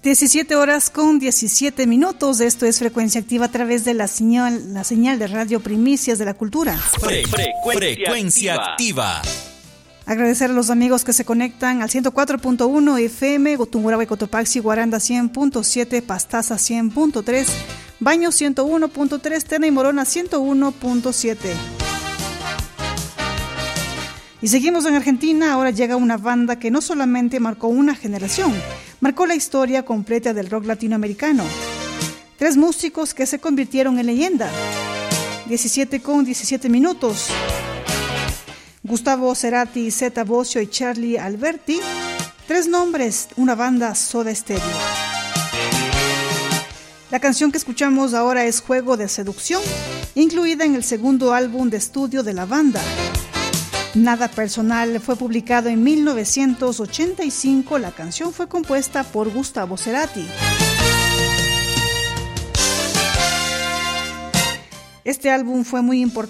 17 horas con 17 minutos. Esto es Frecuencia Activa a través de la señal de Radio Primicias de la Cultura. Frecuencia Activa. Agradecer a los amigos que se conectan al 104.1 FM, Gotumurahua y Cotopaxi, Guaranda 100.7, Pastaza 100.3, Baño 101.3, Tena y Morona 101.7. Y seguimos en Argentina. Ahora llega una banda que no solamente marcó una generación, marcó la historia completa del rock latinoamericano. 3 músicos que se convirtieron en leyenda. 17 con 17 minutos. Gustavo Cerati, Zeta Bosio y Charlie Alberti. 3 nombres, una banda Soda Stereo. La canción que escuchamos ahora es Juego de Seducción, incluida en el segundo álbum de estudio de la banda. Nada Personal fue publicado en 1985. La canción fue compuesta por Gustavo Cerati. Este álbum fue muy importante